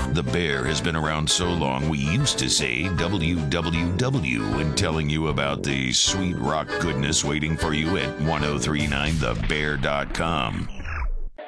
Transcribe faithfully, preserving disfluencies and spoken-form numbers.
The Bear has been around so long we used to say W W W when telling you about the sweet rock goodness waiting for you at ten thirty-nine the bear dot com.